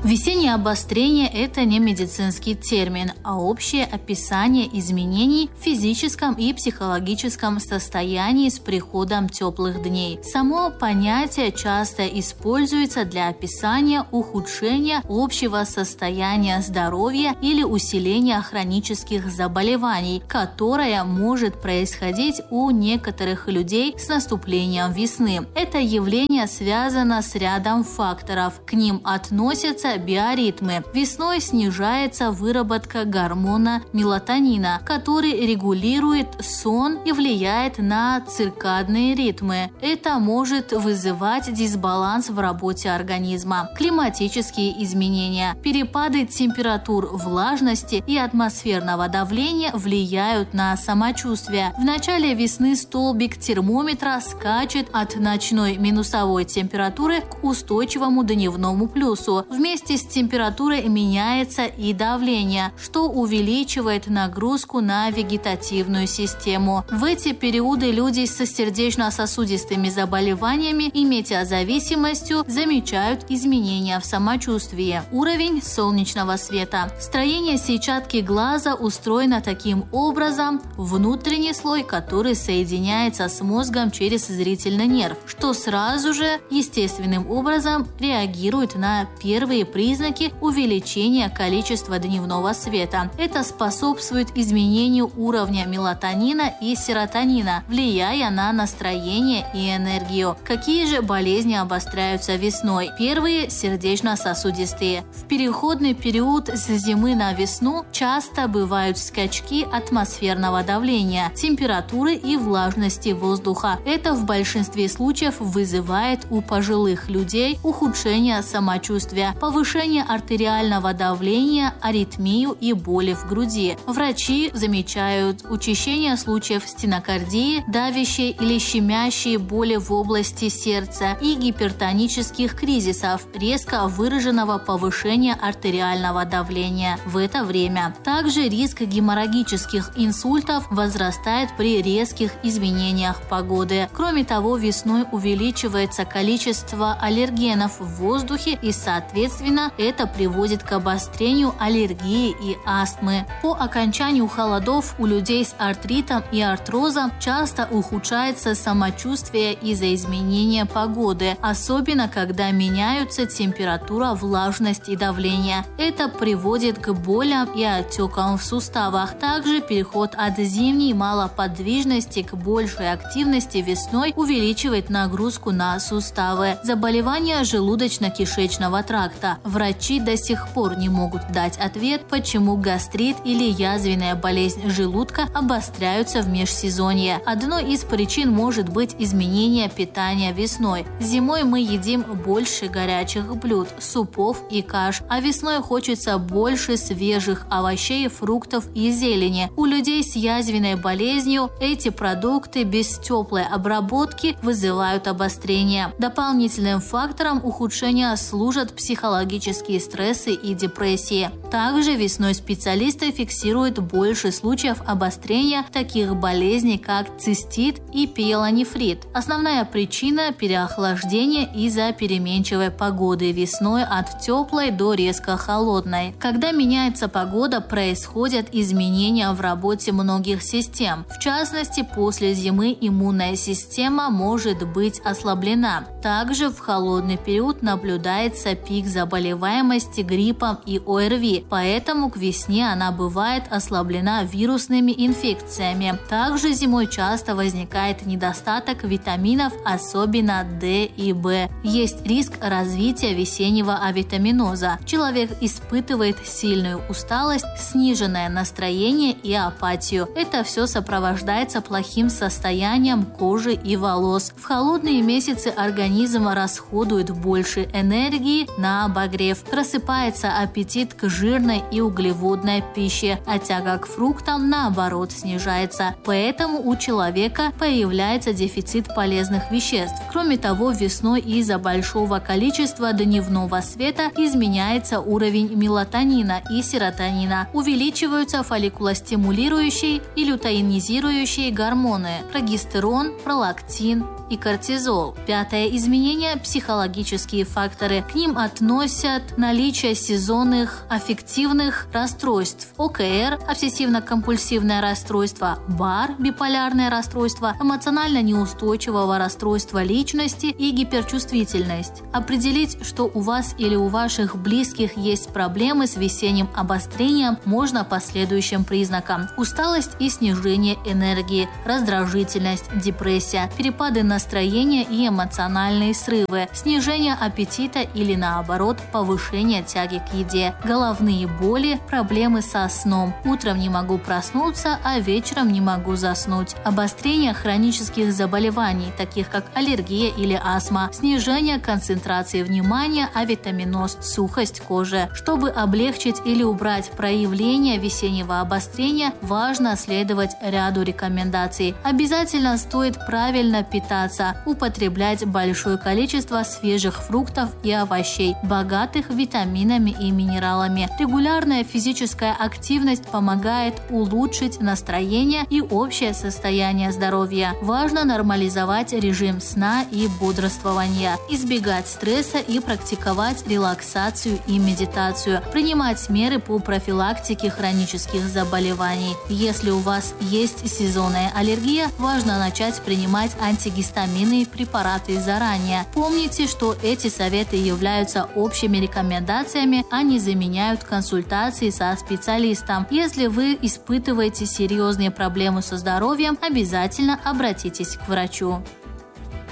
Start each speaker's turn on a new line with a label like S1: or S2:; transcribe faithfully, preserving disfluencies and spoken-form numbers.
S1: Весеннее обострение – это не медицинский термин, а общее описание изменений в физическом и психологическом состоянии с приходом теплых дней. Само понятие часто используется для описания ухудшения общего состояния здоровья или усиления хронических заболеваний, которое может происходить у некоторых людей с наступлением весны. Это явление связано с рядом факторов. К ним относятся биоритмы. Весной снижается выработка гормона мелатонина, который регулирует сон и влияет на циркадные ритмы. Это может вызывать дисбаланс в работе организма. Климатические изменения, перепады температур, влажности и атмосферного давления влияют на самочувствие. В начале весны столбик термометра скачет от ночной минусовой температуры к устойчивому дневному плюсу. Вместе с температурой меняется и давление, что увеличивает нагрузку на вегетативную систему. В эти периоды люди с сердечно-сосудистыми заболеваниями и метеозависимостью замечают изменения в самочувствии. Уровень солнечного света. Строение сетчатки глаза устроено таким образом: внутренний слой, который соединяется с мозгом через зрительный нерв, что сразу же естественным образом реагирует на первые признаки увеличения количества дневного света. Это способствует изменению уровня мелатонина и серотонина, влияя на настроение и энергию. Какие же болезни обостряются весной? Первые – сердечно-сосудистые. В переходный период с зимы на весну часто бывают скачки атмосферного давления, температуры и влажности воздуха. Это в большинстве случаев вызывает у пожилых людей ухудшение самочувствия, повышение артериального давления, аритмию и боли в груди. Врачи замечают учащение случаев стенокардии, давящей или щемящей боли в области сердца и гипертонических кризисов, резко выраженного повышения артериального давления в это время. Также риск геморрагических инсультов возрастает при резких изменениях погоды. Кроме того, весной увеличивается количество аллергенов в воздухе и, соответственно, это приводит к обострению аллергии и астмы. По окончанию холодов у людей с артритом и артрозом часто ухудшается самочувствие из-за изменения погоды, особенно когда меняются температура, влажность и давление. Это приводит к болям и отекам в суставах. Также переход от зимней малоподвижности к большей активности весной увеличивает нагрузку на суставы. Заболевания желудочно-кишечного тракта. Врачи до сих пор не могут дать ответ, почему гастрит или язвенная болезнь желудка обостряются в межсезонье. Одной из причин может быть изменение питания весной. Зимой мы едим больше горячих блюд, супов и каш, а весной хочется больше свежих овощей, фруктов и зелени. У людей с язвенной болезнью эти продукты без теплой обработки вызывают обострение. Дополнительным фактором ухудшения служат психологические стрессы и депрессии. Также весной специалисты фиксируют больше случаев обострения таких болезней, как цистит и пиелонефрит. Основная причина – переохлаждение из-за переменчивой погоды весной от теплой до резко холодной. Когда меняется погода, происходят изменения в работе многих систем. В частности, после зимы иммунная система может быть ослаблена. Также в холодный период наблюдается пик заболеваемости гриппом и ОРВИ, поэтому к весне она бывает ослаблена вирусными инфекциями. Также зимой часто возникает недостаток витаминов, особенно D и B. Есть риск развития весеннего авитаминоза. Человек испытывает сильную усталость, сниженное настроение и апатию. Это все сопровождается плохим состоянием кожи и волос. В холодные месяцы организм расходует больше энергии на обогрев. Просыпается аппетит к жиру жирной и углеводной пищи, а тяга к фруктам, наоборот, снижается. Поэтому у человека появляется дефицит полезных веществ. Кроме того, весной из-за большого количества дневного света изменяется уровень мелатонина и серотонина. Увеличиваются фолликулостимулирующие и лютеинизирующие гормоны – прогестерон, пролактин и кортизол. Пятое изменение – психологические факторы. К ним относят наличие сезонных аффективных расстройств, о ка эр – обсессивно-компульсивное расстройство, бар – биполярное расстройство, эмоционально неустойчивого расстройства личности и гиперчувствительность. Определить, что у вас или у ваших близких есть проблемы с весенним обострением, можно по следующим признакам: усталость и снижение энергии, раздражительность, депрессия, перепады настроения и эмоциональные срывы, снижение аппетита или наоборот повышение тяги к еде, головные боли, проблемы со сном, утром не могу проснуться, а вечером не могу заснуть, обострение хронических заболеваний, таких как аллергия или астма, снижение концентрации внимания, авитаминоз, сухость кожи. Чтобы облегчить или убрать проявление весеннего обострения, важно следовать ряду рекомендаций. Обязательно стоит правильно питаться, употреблять большое количество свежих фруктов и овощей, богатых витаминами и минералами. Регулярная физическая активность помогает улучшить настроение и общее состояние здоровья. Важно нормализовать режим сна и бодрствования, избегать стресса и практиковать релаксацию и медитацию, принимать меры по профилактике хронических заболеваний. Если у вас есть сезонная аллергия, важно начать принимать антигистаминные препараты заранее. Помните, что эти советы являются общими рекомендациями, а не заменяют консультации со специалистом. Если вы испытываете серьезные проблемы со здоровьем, обязательно обратитесь к врачу.